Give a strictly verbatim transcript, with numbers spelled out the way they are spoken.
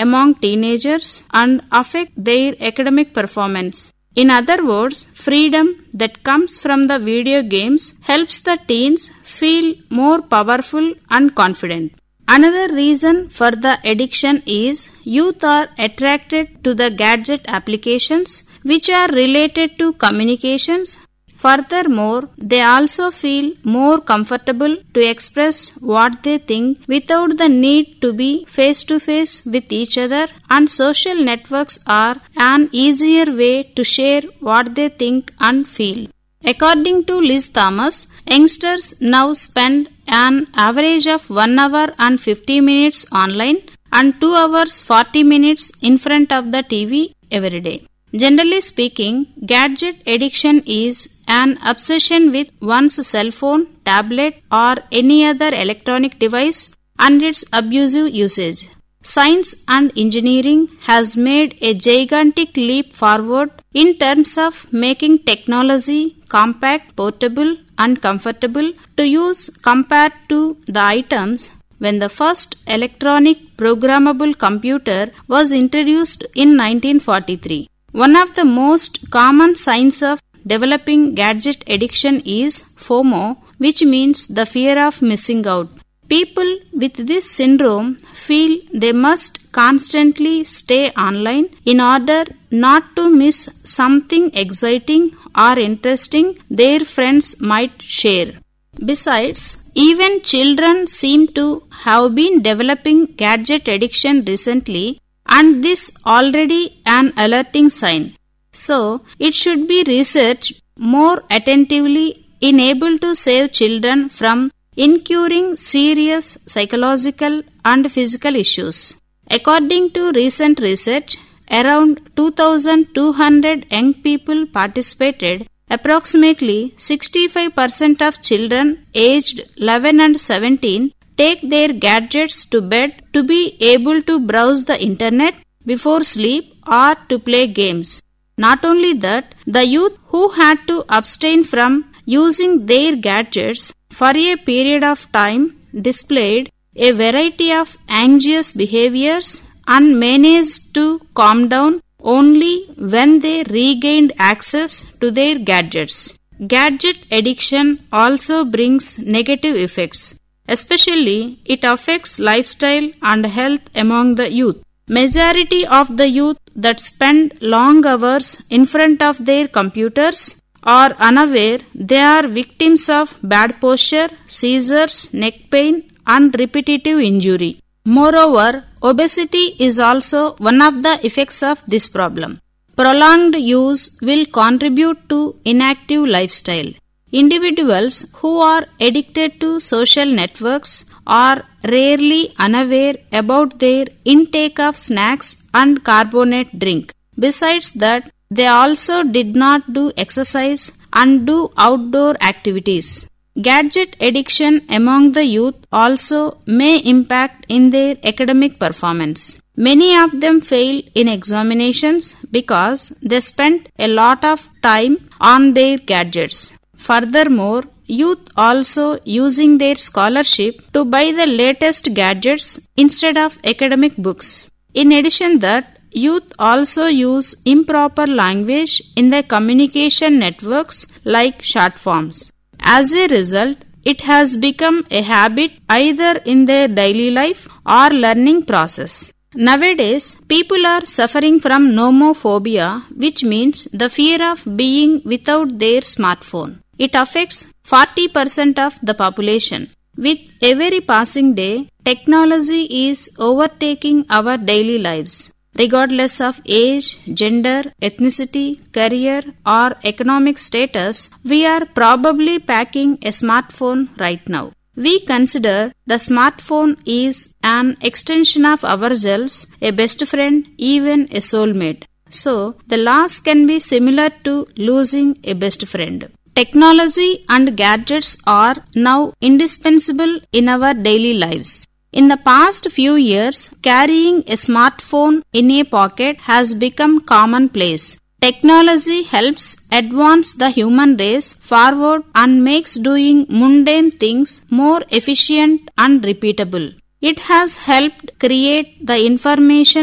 among teenagers and affect their academic performance. In other words, freedom that comes from the video games helps the teens feel more powerful and confident. Another reason for the addiction is youth are attracted to the gadget applications which are related to communications. Furthermore, they also feel more comfortable to express what they think without the need to be face to face with each other, and social networks are an easier way to share what they think and feel. According to Liz Thomas, youngsters now spend an average of one hour and fifty minutes online and two hours forty minutes in front of the T V every day. Generally speaking, gadget addiction is an obsession with one's cell phone, tablet, or any other electronic device and its abusive usage. Science and engineering has made a gigantic leap forward in terms of making technology compact, portable, and comfortable to use compared to the items when the first electronic programmable computer was introduced in nineteen forty-three. One of the most common signs of developing gadget addiction is FOMO, which means the fear of missing out. People with this syndrome feel they must constantly stay online in order not to miss something exciting or interesting their friends might share. Besides, even children seem to have been developing gadget addiction recently, and this already an alerting sign. So, it should be researched more attentively in able to save children from incurring serious psychological and physical issues. According to recent research, around two thousand two hundred young people participated. Approximately sixty-five percent of children aged eleven and seventeen take their gadgets to bed to be able to browse the internet before sleep or to play games. Not only that, the youth who had to abstain from using their gadgets for a period of time displayed a variety of anxious behaviors and managed to calm down only when they regained access to their gadgets. Gadget addiction also brings negative effects. Especially, it affects lifestyle and health among the youth. Majority of the youth that spend long hours in front of their computers are unaware they are victims of bad posture, seizures, neck pain, and repetitive injury. Moreover, obesity is also one of the effects of this problem. Prolonged use will contribute to inactive lifestyle. Individuals who are addicted to social networks are rarely unaware about their intake of snacks and carbonate drink. Besides that, they also did not do exercise and do outdoor activities. Gadget addiction among the youth also may impact in their academic performance. Many of them fail in examinations because they spent a lot of time on their gadgets. Furthermore, youth also using their scholarship to buy the latest gadgets instead of academic books. In addition that, youth also use improper language in their communication networks like short forms. As a result, it has become a habit either in their daily life or learning process. Nowadays, people are suffering from nomophobia, which means the fear of being without their smartphone. It affects forty percent of the population. With every passing day, technology is overtaking our daily lives. Regardless of age, gender, ethnicity, career, or economic status, we are probably packing a smartphone right now. We consider the smartphone is an extension of ourselves, a best friend, even a soulmate. So, the loss can be similar to losing a best friend. Technology and gadgets are now indispensable in our daily lives. In the past few years, carrying a smartphone in a pocket has become commonplace. Technology helps advance the human race forward and makes doing mundane things more efficient and repeatable. It has helped create the information